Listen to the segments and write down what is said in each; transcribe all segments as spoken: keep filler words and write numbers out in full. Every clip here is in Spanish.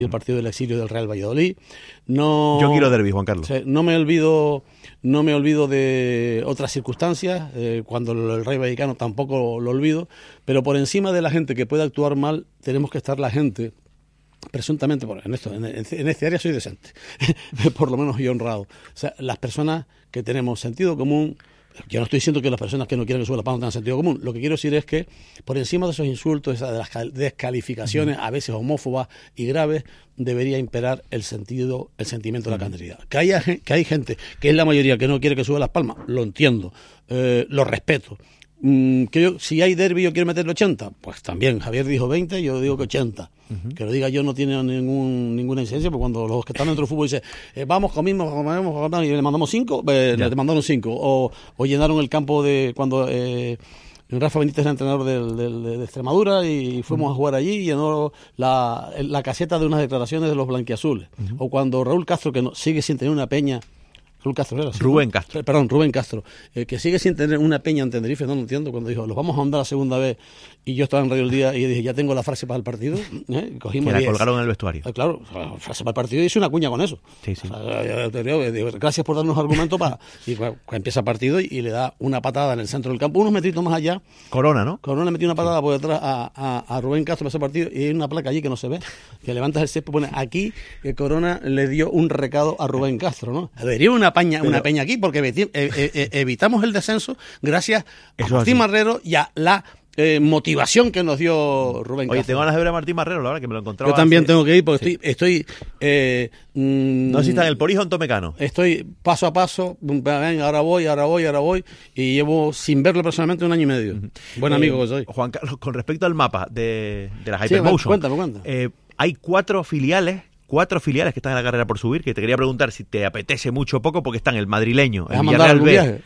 el partido del exilio del Real Valladolid. No, Yo quiero derbi, Juan Carlos. O sea, no me olvido, no me olvido de otras circunstancias, eh, cuando el Rayo Vallecano tampoco lo olvido, pero por encima de la gente que puede actuar mal, tenemos que estar la gente, presuntamente, bueno, en esto, en, en este área soy decente, por lo menos y honrado. O sea, las personas que tenemos sentido común. Yo no estoy diciendo que las personas que no quieren que suba la paz no tengan sentido común. Lo que quiero decir es que, por encima de esos insultos, de las descalificaciones, a veces homófobas y graves, debería imperar el sentido, el sentimiento de la candidad. Que haya, que hay gente, que es la mayoría, que no quiere que suba las palmas, lo entiendo, eh, lo respeto. Mm, que yo, si hay derbi yo quiero meterle ochenta, pues también. Javier dijo veinte, yo digo que ochenta. Uh-huh. Que lo diga yo no tiene ningún, ninguna incidencia, porque cuando los que están dentro del fútbol dicen eh, vamos, comimos, comemos, comemos, y le mandamos cinco, eh, le mandaron cinco. O, o llenaron el campo de cuando eh, Rafa Benítez era entrenador del, del, de Extremadura y fuimos uh-huh. a jugar allí y llenó la, la caseta de unas declaraciones de los blanquiazules. Uh-huh. O cuando Raúl Castro, que no, sigue sin tener una peña. Raúl Castro era, ¿sí? Rubén Castro. Perdón, Rubén Castro, eh, que sigue sin tener una peña en Tenerife, no lo entiendo, cuando dijo, los vamos a mandar la segunda vez, y yo estaba en Radio El Día y dije, ya tengo la frase para el partido, ¿eh? Cogimos que la diez. Colgaron en el vestuario. Eh, claro, la frase para el partido y hice una cuña con eso. Sí, sí. O sea, yo te digo, digo, gracias por darnos argumentos para... Y bueno, empieza el partido y, y le da una patada en el centro del campo, unos metritos más allá. Corona, ¿no? Corona metió una patada sí. por detrás a, a, a Rubén Castro para ese partido y hay una placa allí que no se ve, que levantas el césped, pone aquí que Corona le dio un recado a Rubén Castro, ¿no? Debería una, paña, Pero, una peña aquí porque evitamos el descenso gracias a Martín Marrero y a la eh, motivación que nos dio Rubén Castro. Oye, tengo ganas de ver a Martín Marrero, la verdad que me lo encontraba. Yo también hace... tengo que ir porque sí. estoy... estoy eh, mmm, no sé si está en el Porijo o en Tomecano. Estoy paso a paso, venga, ahora voy, ahora voy, ahora voy, y llevo sin verlo personalmente un año y medio. Uh-huh. Buen eh, amigo que soy. Juan Carlos, con respecto al mapa de, de la Hypermotion, sí, cuéntame, cuéntame. Eh, hay cuatro filiales Cuatro filiales que están en la carrera por subir, que te quería preguntar si te apetece mucho o poco, porque están el madrileño, el Villarreal B.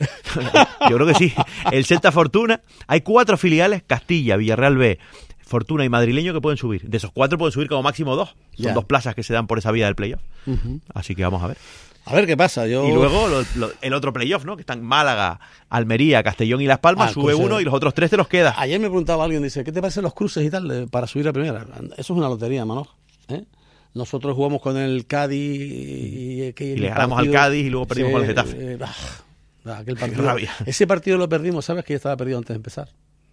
Yo creo que sí. El Celta Fortuna. Hay cuatro filiales, Castilla, Villarreal B, Fortuna y madrileño, que pueden subir. De esos cuatro pueden subir como máximo dos. Son yeah. dos plazas que se dan por esa vía del playoff. Uh-huh. Así que vamos a ver. A ver qué pasa. Yo... Y luego lo, lo, el otro playoff, ¿no? Que están Málaga, Almería, Castellón y Las Palmas. Ah, sube cruce. uno y los otros tres te los quedas. Ayer me preguntaba alguien, dice, ¿qué te parecen los cruces y tal para subir a primera? Eso es una lotería, Manoj. ¿Eh? Nosotros jugamos con el Cádiz y, y, y le ganamos partido, al Cádiz y luego perdimos se, con el Getafe. Eh, ah, aquel partido, ese partido lo perdimos, ¿sabes? Que ya estaba perdido antes de empezar.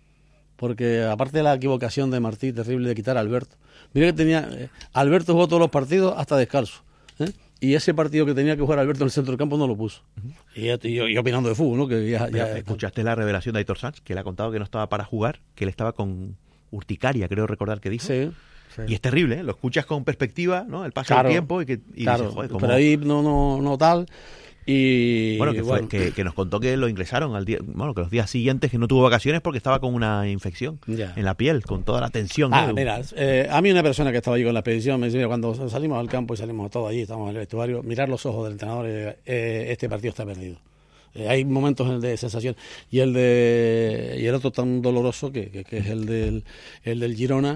Porque aparte de la equivocación de Martí, terrible de quitar a Alberto. Mira que tenía... Eh, Alberto jugó todos los partidos hasta descalzo. ¿eh? Y ese partido que tenía que jugar Alberto en el centro del campo no lo puso. Uh-huh. Y, y, yo, y opinando de fútbol, ¿no? Que ya, ya, ¿escuchaste la revelación de Aitor Sanz? Que le ha contado que no estaba para jugar, que él estaba con urticaria, creo recordar que dijo. Sí. Sí. Y es terrible, ¿eh? Lo escuchas con perspectiva, ¿no? El paso claro, del tiempo y que y claro, dices, joder, ¿cómo? Pero ahí no, no, no tal. Y bueno, que, fue, bueno. Que, que nos contó que lo ingresaron al día, bueno, que los días siguientes que no tuvo vacaciones porque estaba con una infección ya. en la piel, con toda la tensión. Ah, ¿no? mira, eh, a mí una persona que estaba allí con la expedición me dice, mira, cuando salimos al campo y salimos todos allí, estamos en el vestuario, mirar los ojos del entrenador, eh, eh, este partido está perdido. Eh, hay momentos de sensación y el de y el otro tan doloroso que, que, que es el del el del Girona.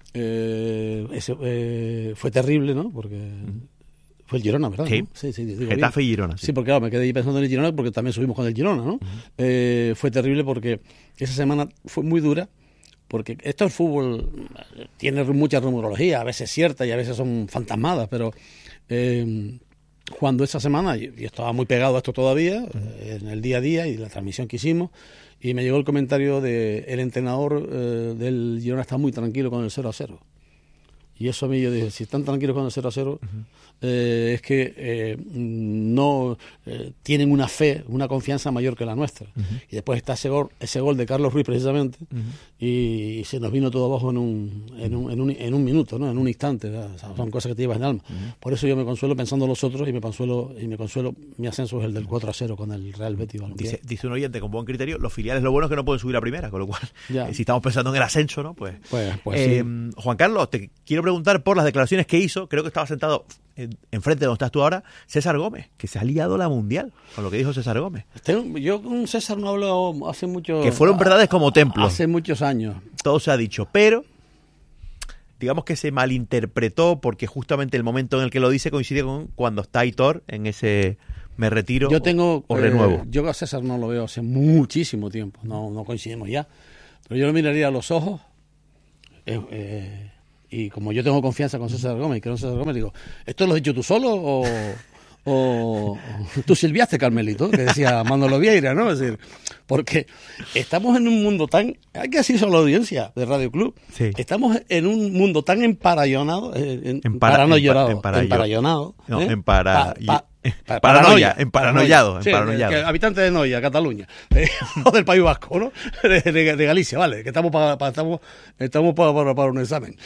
Eh, ese, eh, fue terrible, ¿no? Porque uh-huh. fue el Girona, ¿verdad? Sí, ¿no? sí, sí digo, Getafe y Girona. Sí. sí, porque claro, me quedé ahí pensando en el Girona porque también subimos con el Girona, ¿no? Uh-huh. Eh, fue terrible porque esa semana fue muy dura, porque esto el fútbol tiene mucha rumorología, a veces cierta y a veces son fantasmadas, pero eh, cuando esa semana, yo, yo estaba muy pegado a esto todavía, uh-huh. eh, en el día a día y la transmisión que hicimos, y me llegó el comentario de el entrenador eh, del Girona está muy tranquilo con el cero a cero. Y eso a mí yo dije, si están tranquilos con el cero a cero, uh-huh. eh, es que eh, no eh, tienen una fe, una confianza mayor que la nuestra. Uh-huh. Y después está ese gol, ese gol de Carlos Ruiz precisamente, uh-huh. y, y se nos vino todo abajo en un, en un, en un, en un minuto, ¿no? En un instante. O sea, son cosas que te llevas en el alma. Uh-huh. Por eso yo me consuelo pensando en los otros y me consuelo, y me consuelo, mi ascenso es el del cuatro a cero con el Real Betis. Dice, dice un oyente con buen criterio, los filiales lo bueno es que no pueden subir a primera, con lo cual, eh, si estamos pensando en el ascenso, ¿no? Pues, pues, pues eh, sí. Juan Carlos, te quiero preguntar por las declaraciones que hizo, creo que estaba sentado enfrente de donde estás tú ahora, César Gómez, que se ha liado la mundial con lo que dijo César Gómez. Tengo, yo con César no hablo hace mucho... Que fueron verdades como templos. Hace muchos años. Todo se ha dicho, pero digamos que se malinterpretó porque justamente el momento en el que lo dice coincide con cuando está Aitor en ese me retiro yo tengo, o, o renuevo. Eh, yo a César no lo veo hace muchísimo tiempo, no, no coincidimos ya, pero yo lo miraría a los ojos eh, eh, y y como yo tengo confianza con César Gómez y creo en César Gómez, digo, ¿esto lo has dicho tú solo o, o tú silbiaste, Carmelito? Que decía Manolo Vieira, ¿no? Es decir, porque estamos en un mundo tan, hay que decirlo a la audiencia de Radio Club, sí. estamos en un mundo tan emparanoiado, en, en para, paranoiado, en para, emparanoiado, no, ¿eh? en para, pa, pa, pa, paranoia, en paranoiado, sí, en paranoiado. Que, que, habitante de Noia, Cataluña, eh, o del País Vasco, ¿no? De, de, de Galicia, vale, que estamos para, para estamos, estamos para, para, para un examen.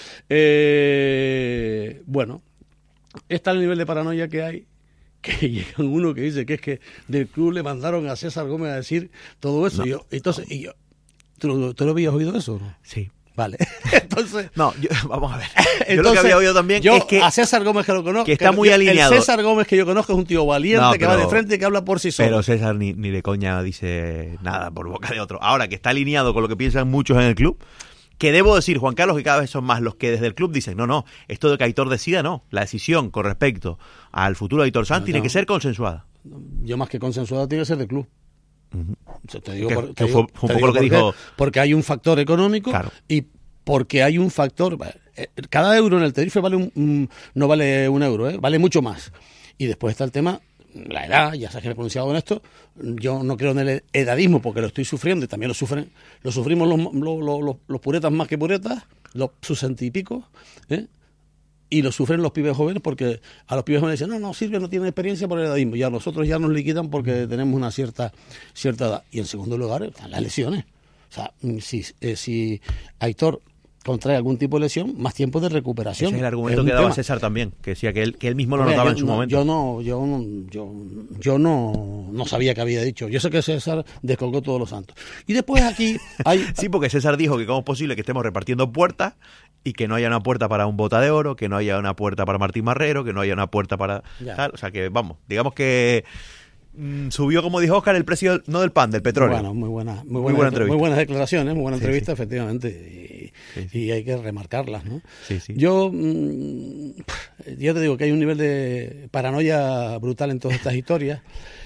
Eh, bueno, está el nivel de paranoia que hay, que llega uno que dice que es que del club le mandaron a César Gómez a decir todo eso. No. Y yo, entonces, y yo, ¿tú, ¿tú lo habías oído eso o no? Sí. Vale. Entonces, no, yo, vamos a ver. Entonces, yo lo que había oído también yo es que a César Gómez que lo conozco, que está que muy yo, alineado. El César Gómez que yo conozco es un tío valiente, no, pero, que va de frente y que habla por sí solo. Pero César ni, ni de coña dice nada por boca de otro. Ahora que está alineado con lo que piensan muchos en el club, que debo decir, Juan Carlos, que cada vez son más los que desde el club dicen, no, no, esto de que Aitor decida, no. La decisión con respecto al futuro de Aitor Sanz no, tiene no. que ser consensuada. Yo más que consensuada tiene que ser del club. Uh-huh. O sea, te digo, que, por, que te fue, digo, fue un te poco digo lo que porque, dijo. Porque hay un factor económico claro. y porque hay un factor. Cada euro en el Tenerife vale un, un, no vale un euro, ¿eh? Vale mucho más. Y después está el tema, la edad, ya sabes que me he pronunciado en esto. Yo no creo en el edadismo porque lo estoy sufriendo y también lo sufren, lo sufrimos los, los, los, los puretas más que puretas, los sesenta y pico, ¿eh? Y lo sufren los pibes jóvenes porque a los pibes jóvenes dicen, no, no sirve, no tienen experiencia por el edadismo. Y a nosotros ya nos liquidan porque tenemos una cierta cierta edad. Y en segundo lugar, están las lesiones. O sea, si, eh, si Aitor contrae algún tipo de lesión, más tiempo de recuperación. Ese es el argumento es que daba tema. César también, que decía que él, que él mismo lo Hombre, notaba yo, en su no, momento. Yo no, yo no, yo, yo no, no sabía que había dicho. Yo sé que César descolgó todos los santos. Y después aquí hay... Sí, porque César dijo que cómo es posible que estemos repartiendo puertas y que no haya una puerta para un Bota de Oro, que no haya una puerta para Martín Marrero, que no haya una puerta para ya. tal. O sea que, vamos, digamos que mmm, subió, como dijo Óscar, el precio no del pan, del petróleo. Bueno, muy buena, muy, muy buena, buena entrevista. Muy buenas declaraciones, muy buena sí, entrevista, sí. efectivamente. Y, sí, sí. y hay que remarcarlas, ¿no? Sí, sí. Yo, mmm, yo te digo que hay un nivel de paranoia brutal en todas estas historias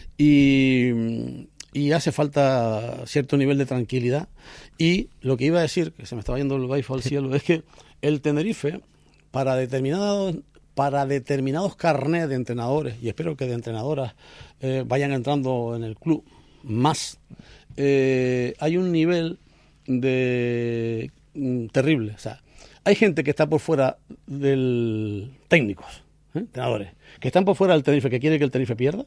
y, y hace falta cierto nivel de tranquilidad. Y lo que iba a decir, que se me estaba yendo el wifi al cielo, es que el Tenerife, para determinados para determinados carnés de entrenadores, y espero que de entrenadoras eh, vayan entrando en el club más, eh, hay un nivel de mm, terrible. O sea, hay gente que está por fuera del técnicos, ¿eh? entrenadores, que están por fuera del Tenerife, que quiere que el Tenerife pierda.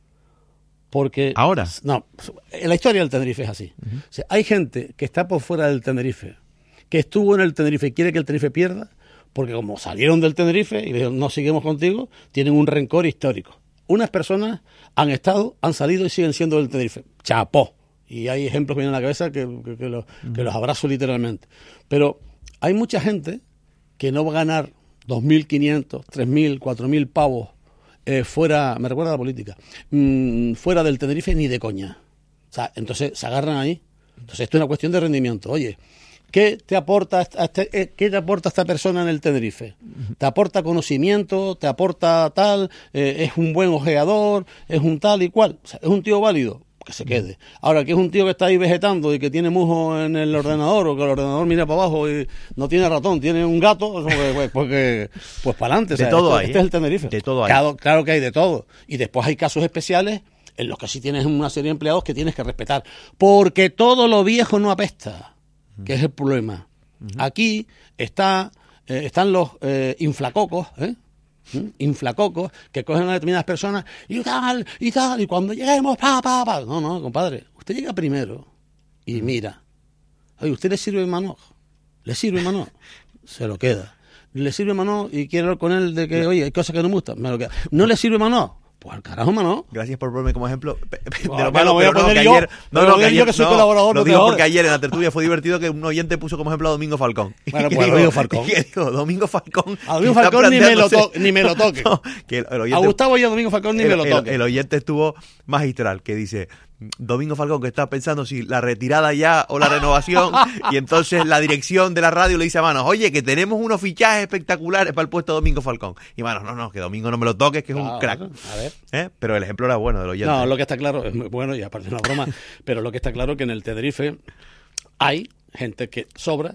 Porque ahora no, en la historia del Tenerife es así. Uh-huh. O sea, hay gente que está por fuera del Tenerife, que estuvo en el Tenerife y quiere que el Tenerife pierda, porque como salieron del Tenerife y dijeron no seguimos contigo, tienen un rencor histórico. Unas personas han estado, han salido y siguen siendo del Tenerife. Chapó. Y hay ejemplos que vienen a la cabeza que, que, que, los, uh-huh. que los abrazo literalmente. Pero hay mucha gente que no va a ganar dos mil quinientos, tres mil, cuatro mil pavos Eh, fuera, me recuerda a la política, mmm, fuera del Tenerife ni de coña. O sea, entonces se agarran ahí. Entonces esto es una cuestión de rendimiento. Oye, ¿qué te aporta este, eh, ¿qué te aporta esta persona en el Tenerife? ¿Te aporta conocimiento? ¿Te aporta tal? Eh, ¿Es un buen ojeador? ¿Es un tal y cual? O sea, ¿es un tío válido? Que se quede. Ahora, que es un tío que está ahí vegetando y que tiene musgo en el ordenador o que el ordenador mira para abajo y no tiene ratón, tiene un gato, pues, pues, pues para adelante. De o sea, todo este, hay. Este es el Tenerife. De todo hay. Claro, claro que hay de todo. Y después hay casos especiales en los que sí tienes una serie de empleados que tienes que respetar. Porque todo lo viejo no apesta, uh-huh. que es el problema. Uh-huh. Aquí está, eh, están los eh, inflacocos, ¿eh? ¿Mm? inflacocos que cogen a determinadas personas y tal, y tal, y cuando lleguemos, pa, pa, pa. No, no, compadre, usted llega primero y mira. Oye, ¿usted le sirve mano? ¿Le sirve mano? Se lo queda. ¿Le sirve mano y quiere hablar con él de que, oye, hay cosas que no me gustan? Me lo queda. ¿No le sirve mano? Pues al carajo, mano. Gracias por ponerme como ejemplo. De bueno, lo malo, voy a pero poner no, yo, ayer, no, no, que ayer, yo que soy no, colaborador. Lo no digo te porque ayer en la tertulia fue divertido que un oyente puso como ejemplo a Domingo Falcón. Bueno, pues digo, Domingo Falcón. ¿Qué digo? Domingo Falcón. A Domingo Falcón ni me lo, to ni me lo toque. No, que el, el oyente, a Gustavo y a Domingo Falcón ni el, me lo toque. El, el oyente estuvo magistral, que dice... Domingo Falcón, que está pensando si la retirada ya o la renovación, y entonces la dirección de la radio le dice a Manos, oye, que tenemos unos fichajes espectaculares para el puesto de Domingo Falcón. Y Manos, no, no, que Domingo no me lo toques, que es claro, un crack. A ver. ¿Eh? Pero el ejemplo era bueno del oyente. No, lo que está claro, es muy bueno y aparte de una broma, pero lo que está claro es que en el Tenerife hay gente que sobra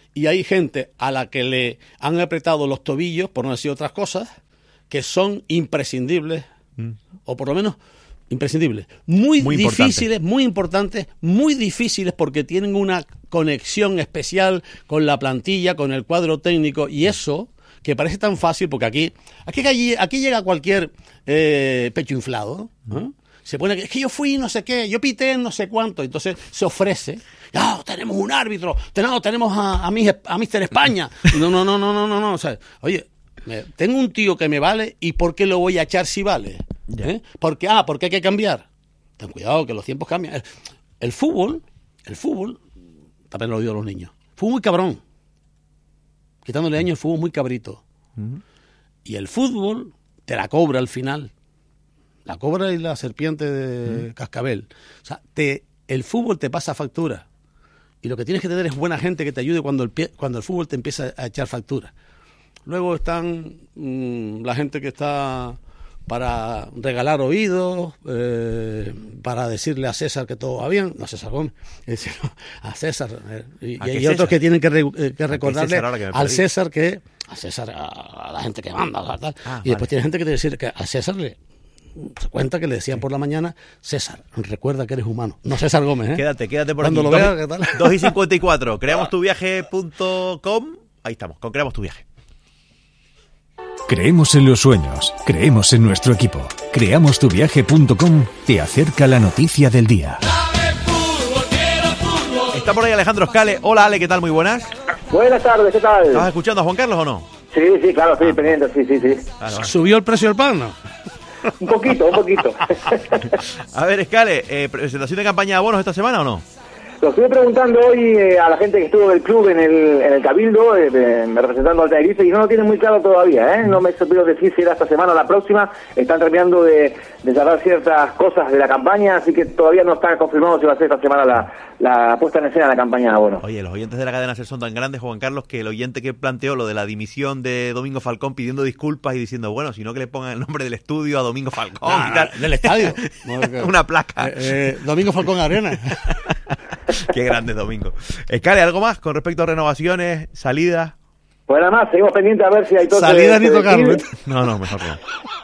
y hay gente a la que le han apretado los tobillos, por no decir otras cosas, que son imprescindibles, mm. o por lo menos imprescindibles. Muy, muy difíciles, importante. muy importantes, muy difíciles porque tienen una conexión especial con la plantilla, con el cuadro técnico, y eso, que parece tan fácil, porque aquí aquí, aquí llega cualquier eh, pecho inflado, ¿no? Se pone que es que yo fui no sé qué, yo pité no sé cuánto, entonces se ofrece, no, tenemos un árbitro, tenemos, tenemos a, a, mi, a míster España. No, no, no, no, no, no, no. O sea, oye, me, tengo un tío que me vale, ¿y por qué lo voy a echar si vale? ¿Eh? Porque, ah, porque hay que cambiar. Ten cuidado que los tiempos cambian. El, el fútbol, el fútbol, también lo oído a los niños, fue muy cabrón. Quitándole años, el fútbol muy cabrito. Uh-huh. Y el fútbol te la cobra al final. La cobra y la serpiente de cascabel. O sea, te, el fútbol te pasa factura. Y lo que tienes que tener es buena gente que te ayude cuando el, pie, cuando el fútbol te empieza a echar factura. Luego están mmm, la gente que está para regalar oídos, eh, para decirle a César que todo va bien. No, a César Gómez. Es decir, a César. Eh, y, y hay César? otros que tienen que, re, que recordarle César que al César que... A César, a, a la gente que manda. O tal. Ah, y después vale. tiene gente que te dice que a César le... Se cuenta que le decían por la mañana, César, recuerda que eres humano. No César Gómez, ¿eh? Quédate, quédate por Cuando aquí. Lo vea, ¿qué tal? dos y cincuenta y cuatro. creamos tu viaje punto com. Ahí estamos, con Creamos tu Viaje. Creemos en los sueños, creemos en nuestro equipo. creamos tu viaje punto com te acerca la noticia del día. Está por ahí Alejandro Scale. Hola, Ale, ¿qué tal? Muy buenas. Buenas tardes, ¿qué tal? ¿Estabas escuchando a Juan Carlos o no? Sí, sí, claro, estoy ah. pendiente, sí, sí, sí. Claro, vale. ¿Subió el precio del pan, no? Un poquito, un poquito. A ver, Scale, eh, ¿presentación de campaña de abonos esta semana o no? Lo estuve preguntando hoy eh, a la gente que estuvo del club en el, en el Cabildo, eh, eh, representando al Tenerife, y no lo tienen muy claro todavía, ¿eh? No me supieron decir si era esta semana o la próxima. Están terminando de, de cerrar ciertas cosas de la campaña, así que todavía no está confirmado si va a ser esta semana la, la puesta en escena de la campaña de abonos. Oye, los oyentes de la cadena SER son tan grandes, Juan Carlos, que el oyente que planteó lo de la dimisión de Domingo Falcón pidiendo disculpas y diciendo, bueno, si no que le pongan el nombre del estudio a Domingo Falcón ah, y tal. Del estadio. Una placa. Eh, eh, Domingo Falcón Arena. Qué grande Domingo. Escale, ¿algo más con respecto a renovaciones, salidas? Pues nada más, seguimos pendientes a ver si hay todo. Salidas ni tocarlo. No, no, mejor no.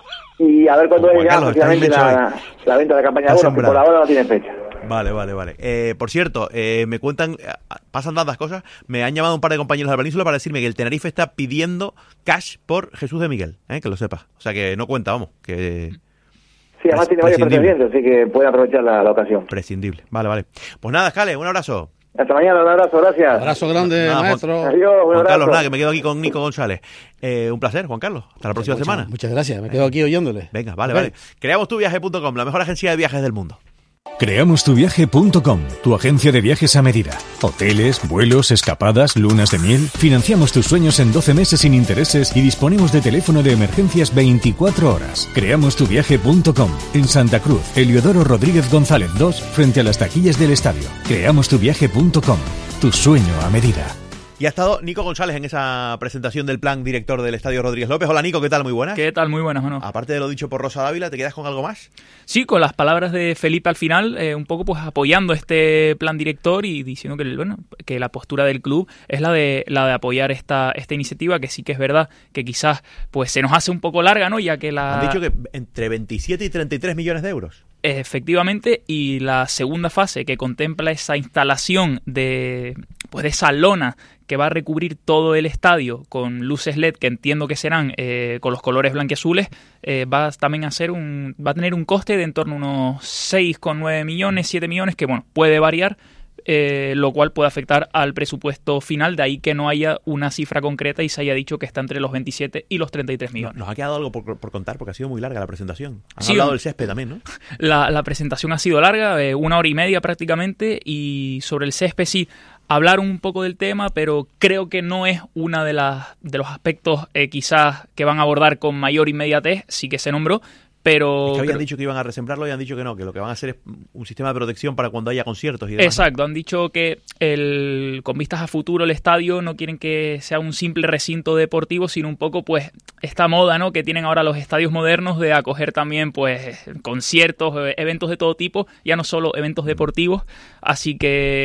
Y a ver cuándo es ya oficialmente la, la venta de la campaña de abonos, que por ahora no tiene fecha. Vale, vale, vale. Eh, por cierto, eh, me cuentan, pasan tantas cosas, me han llamado un par de compañeros de la península para decirme que el Tenerife está pidiendo cash por Jesús de Miguel, eh, que lo sepas. O sea que no cuenta, vamos, que... Sí, además tiene varios pretendientes, así que puede aprovechar la, la ocasión. Prescindible. Vale, vale. Pues nada, Scale, un abrazo. Hasta mañana, un abrazo, gracias. Un abrazo grande, nada, maestro. Juan, Adiós, un Juan abrazo. Carlos, nada, que me quedo aquí con Nico González. Eh, un placer, Juan Carlos. Hasta la próxima muchas, semana. Muchas gracias, me quedo aquí oyéndole. Venga, vale, okay. vale. creamos tu viaje punto com, la mejor agencia de viajes del mundo. creamos tu viaje punto com, tu agencia de viajes a medida. Hoteles, vuelos, escapadas, lunas de miel. Financiamos tus sueños en doce meses sin intereses y disponemos de teléfono de emergencias veinticuatro horas. creamos tu viaje punto com, en Santa Cruz, Heliodoro Rodríguez González dos, frente a las taquillas del estadio. creamos tu viaje punto com, tu sueño a medida. Y ha estado Nico González en esa presentación del plan director del Estadio Rodríguez López. Hola Nico, ¿qué tal? Muy buenas. ¿Qué tal? Muy buenas, bueno. Aparte de lo dicho por Rosa Dávila, ¿te quedas con algo más? Sí, con las palabras de Felipe al final, eh, un poco pues apoyando este plan director y diciendo que bueno, que la postura del club es la de la de apoyar esta esta iniciativa, que sí que es verdad que quizás pues se nos hace un poco larga, ¿no? Ya que la... Han dicho que entre veintisiete y treinta y tres millones de euros. Efectivamente, y la segunda fase que contempla esa instalación de pues de esa lona que va a recubrir todo el estadio con luces L E D, que entiendo que serán eh, con los colores blanquiazules, eh, va también a ser un va a tener un coste de en torno a unos seis coma nueve millones, siete millones, que bueno, puede variar, eh, lo cual puede afectar al presupuesto final, de ahí que no haya una cifra concreta y se haya dicho que está entre los veintisiete y los treinta y tres millones. Nos ha quedado algo por, por contar porque ha sido muy larga la presentación. Han sí, hablado del césped también, ¿no? La, la presentación ha sido larga, eh, una hora y media prácticamente, y sobre el césped sí hablar un poco del tema, pero creo que no es uno de, las, de los aspectos eh, quizás que van a abordar con mayor inmediatez, sí que se nombró, pero... Es que habían creo... dicho que iban a resembrarlo y han dicho que no, que lo que van a hacer es un sistema de protección para cuando haya conciertos y demás. Exacto, han dicho que el, con vistas a futuro el estadio no quieren que sea un simple recinto deportivo, sino un poco pues esta moda, ¿no?, que tienen ahora los estadios modernos de acoger también pues conciertos, eventos de todo tipo, ya no solo eventos deportivos, así que...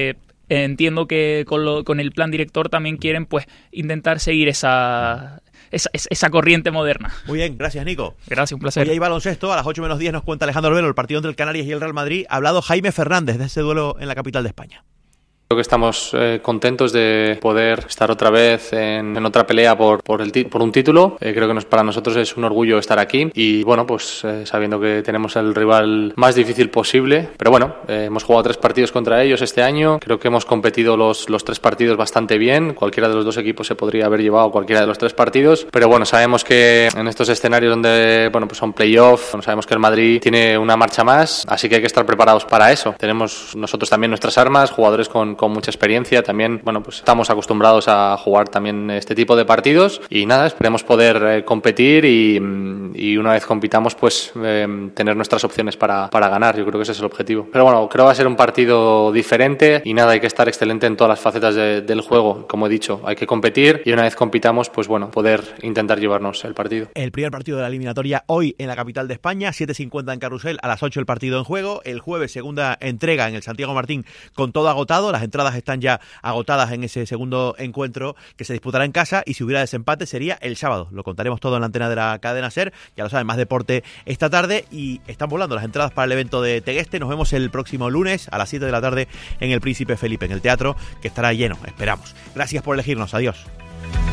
entiendo que con, lo, con el plan director también quieren pues intentar seguir esa... Esa, esa corriente moderna. Muy bien, gracias Nico. Gracias, un placer. Hoy hay baloncesto, a las ocho menos diez nos cuenta Alejandro Albelo el partido entre el Canarias y el Real Madrid. Ha hablado Jaime Fernández de ese duelo en la capital de España. Creo que estamos eh, contentos de poder estar otra vez en, en otra pelea por por, el por un título. Eh, creo que nos, para nosotros es un orgullo estar aquí y bueno, pues eh, sabiendo que tenemos el rival más difícil posible. Pero bueno, eh, hemos jugado tres partidos contra ellos este año. Creo que hemos competido los, los tres partidos bastante bien. Cualquiera de los dos equipos se podría haber llevado cualquiera de los tres partidos. Pero bueno, sabemos que en estos escenarios donde bueno, pues son playoff, sabemos que el Madrid tiene una marcha más, así que hay que estar preparados para eso. Tenemos nosotros también nuestras armas, jugadores con con mucha experiencia, también bueno pues estamos acostumbrados a jugar también este tipo de partidos y nada, esperemos poder eh, competir y, y una vez compitamos pues eh, tener nuestras opciones para, para ganar, yo creo que ese es el objetivo. Pero bueno, creo que va a ser un partido diferente y nada, hay que estar excelente en todas las facetas de, del juego, como he dicho, hay que competir y una vez compitamos pues bueno, poder intentar llevarnos el partido. El primer partido de la eliminatoria hoy en la capital de España, siete cincuenta en Carrusel, a las ocho el partido en juego, el jueves segunda entrega en el Santiago Martín con todo agotado, las entradas están ya agotadas en ese segundo encuentro que se disputará en casa y si hubiera desempate sería el sábado. Lo contaremos todo en la antena de la cadena SER, ya lo saben, más deporte esta tarde y están volando las entradas para el evento de Tegueste. Nos vemos el próximo lunes a las siete de la tarde en el Príncipe Felipe, en el teatro, que estará lleno, esperamos. Gracias por elegirnos, adiós.